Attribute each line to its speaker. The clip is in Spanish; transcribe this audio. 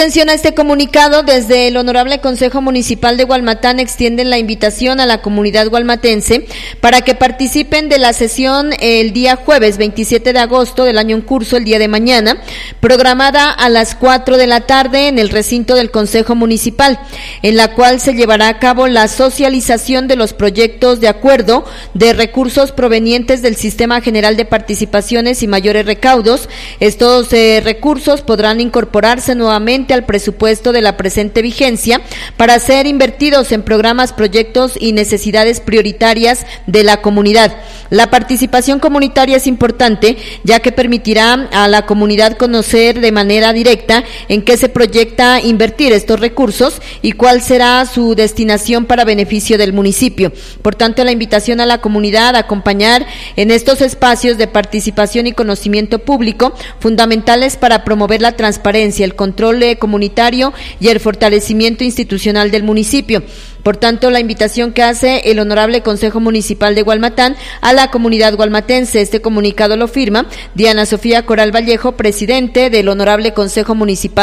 Speaker 1: Atención a este comunicado, desde el Honorable Consejo Municipal de Gualmatán extienden la invitación a la comunidad gualmatense para que participen de la sesión el día jueves 27 de agosto del año en curso, el día de mañana, programada a las 4 de la tarde en el recinto del Consejo Municipal, en la cual se llevará a cabo la socialización de los proyectos de acuerdo de recursos provenientes del Sistema General de Participaciones y mayores recaudos. Estos recursos podrán incorporarse nuevamente al presupuesto de la presente vigencia para ser invertidos en programas, proyectos y necesidades prioritarias de la comunidad. La participación comunitaria es importante, ya que permitirá a la comunidad conocer de manera directa en qué se proyecta invertir estos recursos y cuál será su destinación para beneficio del municipio. Por tanto, la invitación a la comunidad a acompañar en estos espacios de participación y conocimiento público, fundamentales para promover la transparencia, el control comunitario y el fortalecimiento institucional del municipio. Por tanto, la invitación que hace el Honorable Consejo Municipal de Gualmatán a la comunidad gualmatense. Este comunicado lo firma Diana Sofía Coral Vallejo, presidente del Honorable Consejo Municipal